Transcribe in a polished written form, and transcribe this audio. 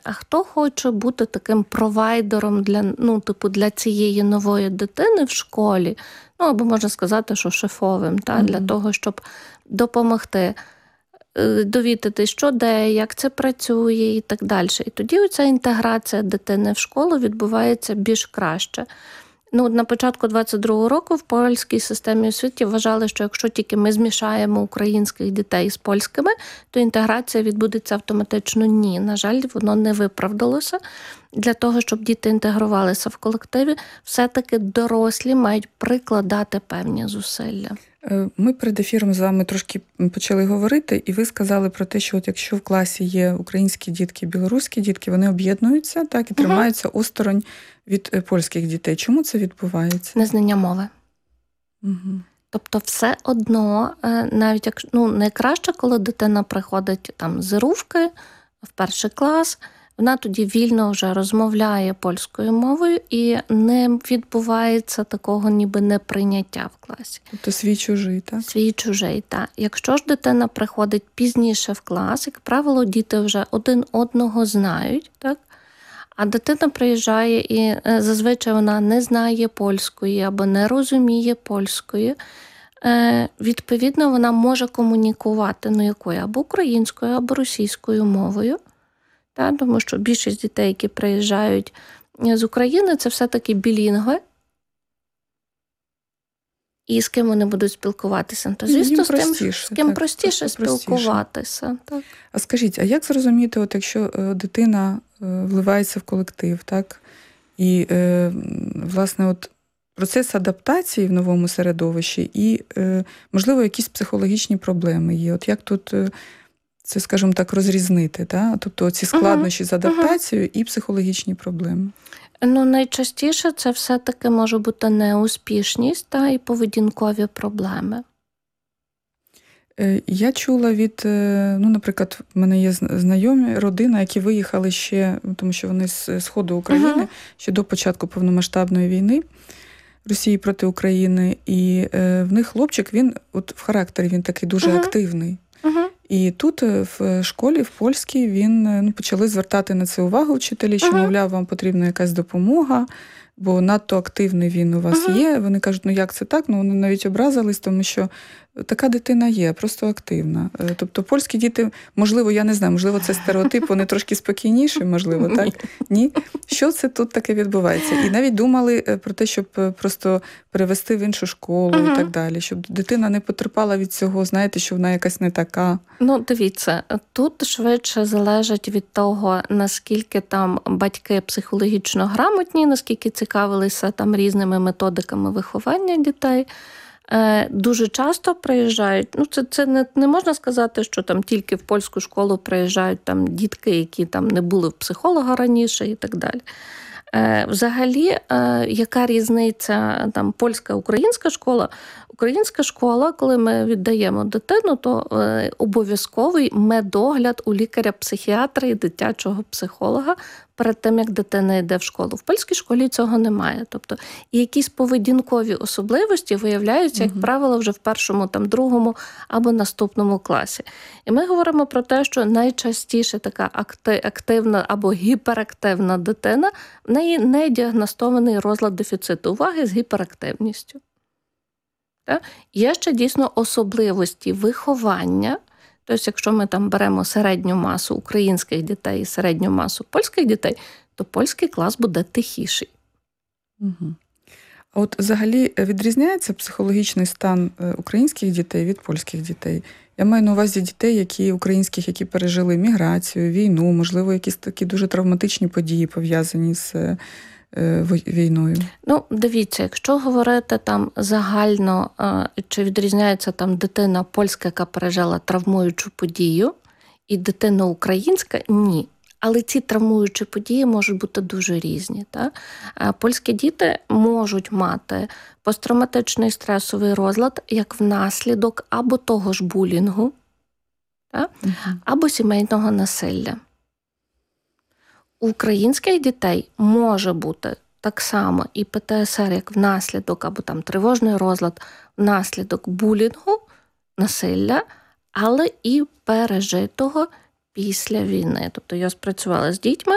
а хто хоче бути таким провайдером для цієї нової дитини в школі, або можна сказати, що шефовим, для того, щоб допомогти, довідатись, що де, як це працює і так далі. І тоді оця інтеграція дитини в школу відбувається більш краще. На початку 22-го року в польській системі освіти вважали, що якщо тільки ми змішаємо українських дітей з польськими, то інтеграція відбудеться автоматично. Ні, на жаль, воно не виправдалося. Для того, щоб діти інтегрувалися в колективі, все-таки дорослі мають прикладати певні зусилля. Ми перед ефіром з вами трошки почали говорити, і ви сказали про те, що якщо в класі є українські дітки, білоруські дітки, вони об'єднуються, і тримаються осторонь від польських дітей. Чому це відбувається? Незнання мови. Тобто все одно, навіть якщо найкраще, коли дитина приходить з Рувки в перший клас, вона тоді вільно вже розмовляє польською мовою і не відбувається такого ніби неприйняття в класі. Тобто свій-чужий, так? Свій-чужий, так. Якщо ж дитина приходить пізніше в клас, як правило, діти вже один одного знають, так? А дитина приїжджає і зазвичай вона не знає польської або не розуміє польської, відповідно, вона може комунікувати якою або українською, або російською мовою. Тому що більшість дітей, які приїжджають з України, це все-таки білінгви. І з ким вони будуть спілкуватися? То, звісно, з ким простіше спілкуватися. Так. А скажіть, а як зрозуміти, якщо дитина вливається в колектив, так? І, власне, процес адаптації в новому середовищі і, можливо, якісь психологічні проблеми є. Як тут це, скажімо так, розрізнити, тобто ці складнощі з адаптацією і психологічні проблеми? Найчастіше це все-таки може бути неуспішність і поведінкові проблеми. Я чула від, наприклад, в мене є знайомі, родина, які виїхали ще, тому що вони з сходу України, ще до початку повномасштабної війни Росії проти України, і в них хлопчик, він в характері, він такий дуже активний. І тут в школі, в польській, він почали звертати на це увагу вчителі, що, мовляв, вам потрібна якась допомога, бо надто активний він у вас є. Вони кажуть, як це так? Вони навіть образились, тому що така дитина є, просто активна. Тобто польські діти, можливо, я не знаю, можливо, це стереотип, вони трошки спокійніші, можливо, так? Ні? Що це тут таке відбувається? І навіть думали про те, щоб просто перевести в іншу школу і так далі, щоб дитина не потерпала від цього, знаєте, що вона якась не така. Дивіться, тут швидше залежить від того, наскільки там батьки психологічно грамотні, наскільки цікавилися там різними методиками виховання дітей. Дуже часто приїжджають, це не можна сказати, що там тільки в польську школу приїжджають там дітки, які там не були в психолога раніше і так далі. Взагалі, яка різниця там польська, українська школа? Українська школа, коли ми віддаємо дитину, то обов'язковий медогляд у лікаря-психіатра і дитячого психолога перед тим, як дитина йде в школу. В польській школі цього немає. Тобто, і якісь поведінкові особливості виявляються, як правило, вже в першому, другому або наступному класі. І ми говоримо про те, що найчастіше така активна або гіперактивна дитина, в неї не діагностований розлад дефіциту уваги з гіперактивністю. Є ще дійсно особливості виховання. Тобто, якщо ми там беремо середню масу українських дітей і середню масу польських дітей, то польський клас буде тихіший. А взагалі відрізняється психологічний стан українських дітей від польських дітей? Я маю на увазі дітей, українських, які пережили міграцію, війну, можливо, якісь такі дуже травматичні події пов'язані з війною? Дивіться, якщо говорити там загально, чи відрізняється там дитина польська, яка пережила травмуючу подію, і дитина українська – ні. Але ці травмуючі події можуть бути дуже різні. Польські діти можуть мати посттравматичний стресовий розлад як внаслідок або того ж булінгу, або сімейного насилля. У українських дітей може бути так само і ПТСР як внаслідок, або там тривожний розлад внаслідок булінгу, насилля, але і пережитого після війни. Тобто я спрацювала з дітьми,